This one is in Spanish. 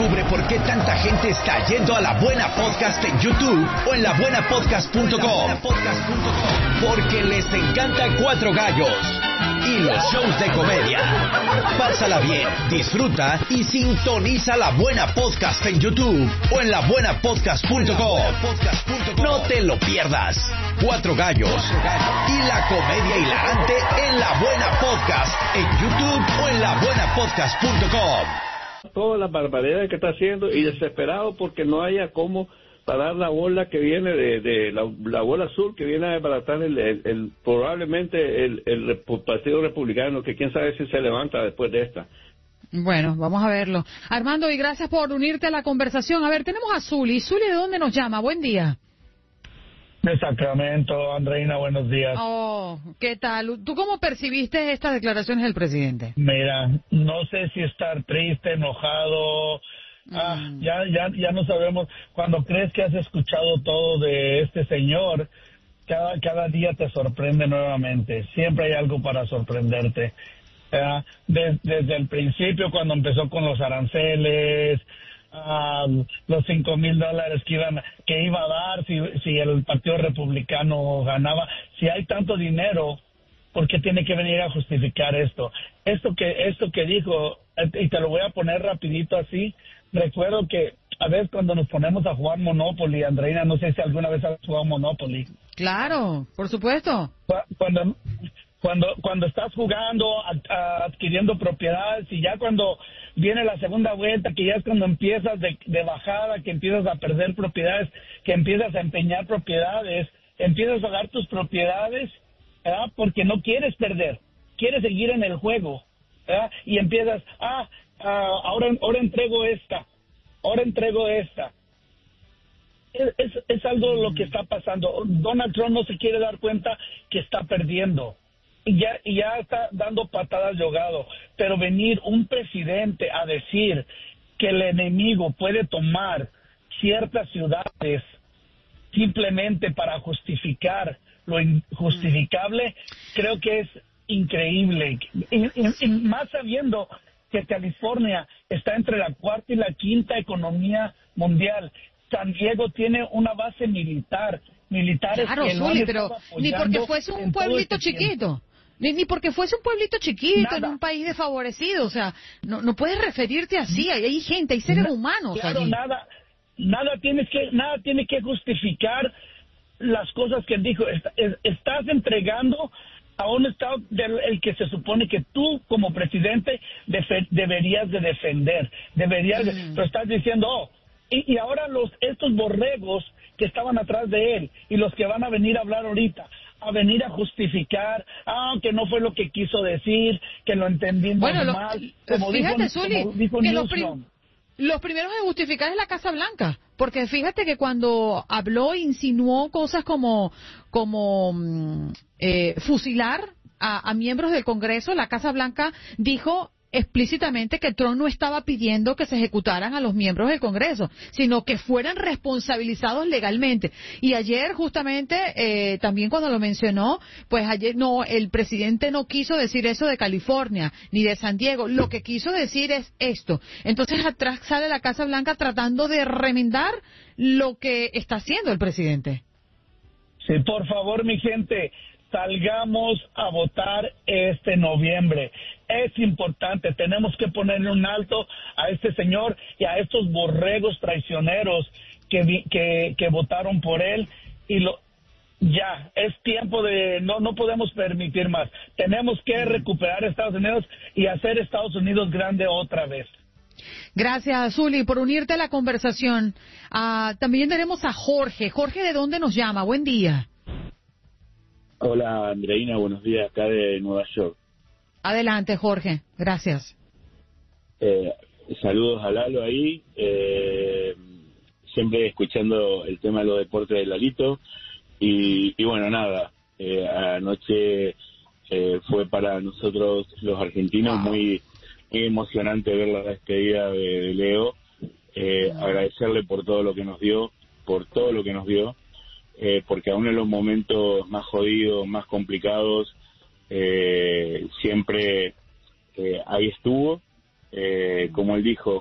Descubre por qué tanta gente está yendo a La Buena Podcast en YouTube o en labuenapodcast.com. Porque les encanta Cuatro Gallos y los shows de comedia. Pásala bien, disfruta y sintoniza La Buena Podcast en YouTube o en labuenapodcast.com. No te lo pierdas. Cuatro Gallos y la comedia hilarante en La Buena Podcast en YouTube o en labuenapodcast.com. Todas las barbaridades que está haciendo y desesperado porque no haya cómo parar la bola que viene de la bola azul que viene a desbaratar probablemente el Partido Republicano, que quién sabe si se levanta después de esta. Bueno, vamos a verlo. Armando, y gracias por unirte a la conversación. A ver, tenemos a Zuli. Zuli, ¿de dónde nos llama? Buen día. De Sacramento, Andreina, buenos días. Oh, ¿qué tal? ¿Tú cómo percibiste estas declaraciones del presidente? Mira, no sé si estar triste, enojado, ya no sabemos. Cuando crees que has escuchado todo de este señor, cada día te sorprende nuevamente. Siempre hay algo para sorprenderte. Desde el principio, cuando empezó con los aranceles, los $5,000 que iba a dar si el Partido Republicano ganaba. Si hay tanto dinero, ¿por qué tiene que venir a justificar esto? Esto que dijo, y te lo voy a poner rapidito así. Recuerdo que a veces cuando nos ponemos a jugar Monopoly, Andreina, no sé si alguna vez has jugado Monopoly. Claro, por supuesto. Cuando estás jugando, adquiriendo propiedades, y ya cuando viene la segunda vuelta, que ya es cuando empiezas de bajada, que empiezas a perder propiedades, que empiezas a empeñar propiedades, empiezas a dar tus propiedades, ¿verdad? Porque no quieres perder, quieres seguir en el juego, ¿verdad? Y empiezas, ahora entrego esta. Es algo lo que está pasando. Donald Trump no se quiere dar cuenta que está perdiendo. Y ya está dando patadas de ahogado. Pero venir un presidente a decir que el enemigo puede tomar ciertas ciudades simplemente para justificar lo injustificable, creo que es increíble. Y más sabiendo que California está entre la cuarta y la quinta economía mundial. San Diego tiene una base militar. Militares claro, que Zuli, pero ni porque fuese un pueblito chiquito. Ni porque fuese un pueblito chiquito, nada. En un país desfavorecido, o sea, no puedes referirte así, hay gente, hay seres humanos claro, allí. Nada tiene que justificar las cosas que dijo. Estás entregando a un estado el que se supone que tú como presidente deberías de defender, pero estás diciendo, y ahora estos borregos que estaban atrás de él y los que van a venir a hablar ahorita, a venir a justificar, que no fue lo que quiso decir, que lo entendimos mal. Fíjate, Zuli, que los primeros en justificar es la Casa Blanca, porque fíjate que cuando habló, insinuó cosas como fusilar a miembros del Congreso, la Casa Blanca dijo explícitamente que Trump no estaba pidiendo que se ejecutaran a los miembros del Congreso, sino que fueran responsabilizados legalmente. Y ayer, justamente, también cuando lo mencionó, pues ayer el presidente no quiso decir eso de California, ni de San Diego. Lo que quiso decir es esto. Entonces, atrás sale la Casa Blanca tratando de remendar lo que está haciendo el presidente. Sí, por favor, mi gente, salgamos a votar este noviembre. Es importante, tenemos que ponerle un alto a este señor y a estos borregos traicioneros que votaron por él. Y ya, es tiempo de, no podemos permitir más. Tenemos que recuperar Estados Unidos y hacer Estados Unidos grande otra vez. Gracias, Zuli, por unirte a la conversación. También tenemos a Jorge. Jorge, ¿de dónde nos llama? Buen día. Hola, Andreina, buenos días, acá de Nueva York. Adelante, Jorge, gracias. Saludos a Lalo ahí, siempre escuchando el tema de los deportes de Lalito, y bueno, nada, anoche fue para nosotros los argentinos muy emocionante ver la despedida de Leo, agradecerle por todo lo que nos dio, porque aún en los momentos más jodidos, más complicados, siempre ahí estuvo, como él dijo,